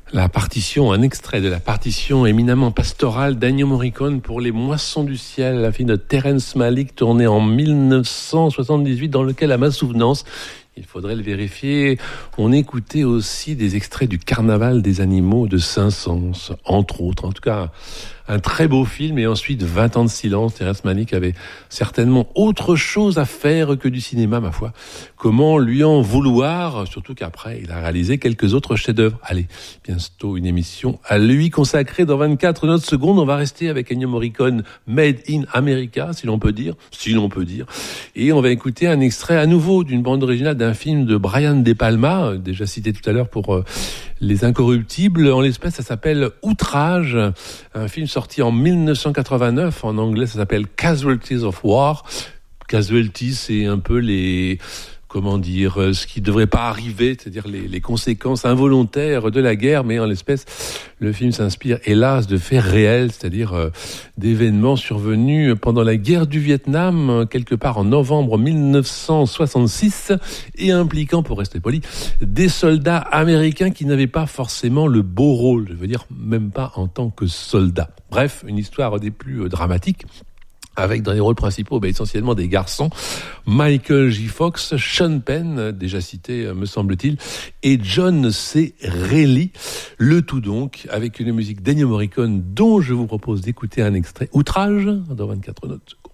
La partition, un extrait de la partition éminemment pastorale d'Ennio Morricone pour Les Moissons du Ciel, un film de Terrence Malick tourné en 1978 dans lequel, à ma souvenance, il faudrait le vérifier, on écoutait aussi des extraits du Carnaval des animaux de Saint-Saëns, entre autres. En tout cas, un très beau film, et ensuite 20 ans de silence. Terrence Malick avait certainement autre chose à faire que du cinéma, ma foi. Comment lui en vouloir, surtout qu'après, il a réalisé quelques autres chefs-d'œuvre. Allez, bientôt une émission à lui consacrée dans 24 notes secondes. On va rester avec Ennio Morricone, Made in America, si l'on peut dire. Et on va écouter un extrait à nouveau d'une bande originale d'un film de Brian De Palma, déjà cité tout à l'heure pour Les Incorruptibles. En l'espèce, ça s'appelle Outrage, un film sorti en 1989. En anglais, ça s'appelle Casualties of War. Casualties, c'est un peu ce qui ne devrait pas arriver, c'est-à-dire les conséquences involontaires de la guerre, mais en l'espèce, le film s'inspire, hélas, de faits réels, c'est-à-dire d'événements survenus pendant la guerre du Vietnam, quelque part en novembre 1966, et impliquant, pour rester poli, des soldats américains qui n'avaient pas forcément le beau rôle, je veux dire, même pas en tant que soldats. Bref, une histoire des plus dramatiques, avec dans les rôles principaux essentiellement des garçons, Michael J. Fox, Sean Penn, déjà cité me semble-t-il, et John C. Reilly. Le tout donc avec une musique d'Ennio Morricone dont je vous propose d'écouter un extrait, Outrage, dans 24 notes.